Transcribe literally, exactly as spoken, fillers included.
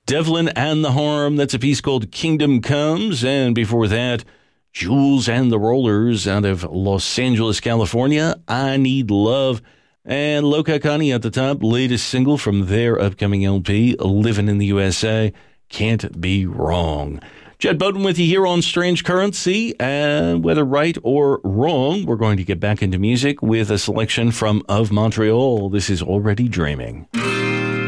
Devlin and the Harm. That's a piece called Kingdom Comes. And before that, Jules and the Rollers out of Los Angeles, California. I Need Love. And Loca Connie at the top, latest single from their upcoming L P, Living in the U S A. Can't Be Wrong. Jed Bowden with you here on Strange Currency. And whether right or wrong, we're going to get back into music with a selection from Of Montreal. This is Already Dreaming.